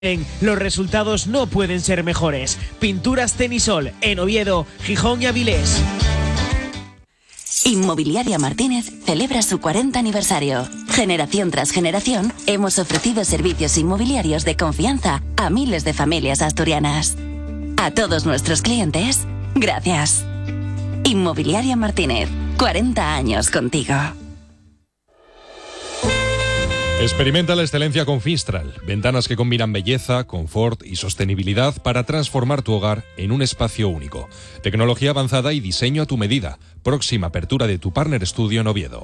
Los resultados no pueden ser mejores. Pinturas Tenisol en Oviedo, Gijón y Avilés. Inmobiliaria Martínez celebra su 40 aniversario. Generación tras generación, hemos ofrecido servicios inmobiliarios de confianza a miles de familias asturianas. A todos nuestros clientes, gracias. Inmobiliaria Martínez, 40 años contigo. Experimenta la excelencia con Fistral. Ventanas que combinan belleza, confort y sostenibilidad para transformar tu hogar en un espacio único. Tecnología avanzada y diseño a tu medida. Próxima apertura de tu Partner Studio en Oviedo.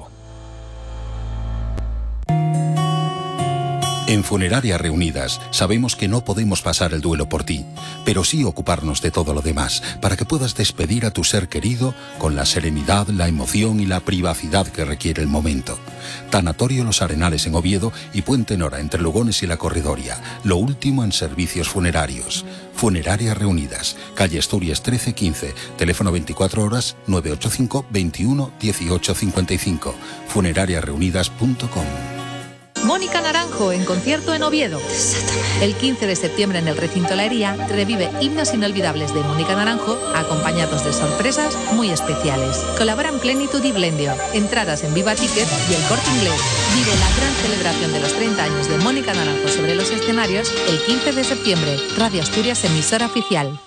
En Funerarias Reunidas sabemos que no podemos pasar el duelo por ti, pero sí ocuparnos de todo lo demás, para que puedas despedir a tu ser querido con la serenidad, la emoción y la privacidad que requiere el momento. Tanatorio Los Arenales en Oviedo y Puente Nora entre Lugones y La Corredoria. Lo último en servicios funerarios. Funerarias Reunidas, calle Asturias 1315, teléfono 24 horas 985 21 18 55. funerariasreunidas.com. Mónica Naranjo en concierto en Oviedo. El 15 de septiembre en el recinto La Hería revive himnos inolvidables de Mónica Naranjo acompañados de sorpresas muy especiales. Colaboran Plenitud y Blendio. Entradas en Viva Ticket y El Corte Inglés. Vive la gran celebración de los 30 años de Mónica Naranjo sobre los escenarios el 15 de septiembre. Radio Asturias, emisora oficial.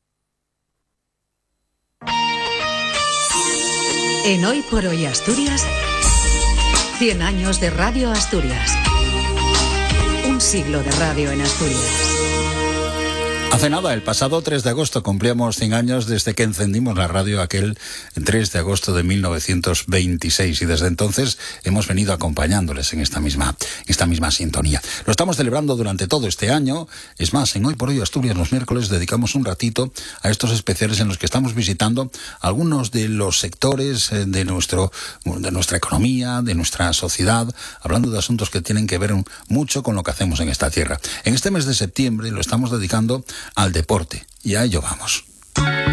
En Hoy por Hoy Asturias, 100 años de Radio Asturias. Un siglo de radio en Asturias. Hace nada, el pasado 3 de agosto, cumplíamos 100 años desde que encendimos la radio aquel 3 de agosto de 1926 y desde entonces hemos venido acompañándoles en esta misma sintonía. Lo estamos celebrando durante todo este año. Es más, en Hoy por Hoy Asturias los miércoles dedicamos un ratito a estos especiales en los que estamos visitando algunos de los sectores de nuestra economía, de nuestra sociedad, hablando de asuntos que tienen que ver mucho con lo que hacemos en esta tierra. En este mes de septiembre lo estamos dedicando al deporte y a ello vamos.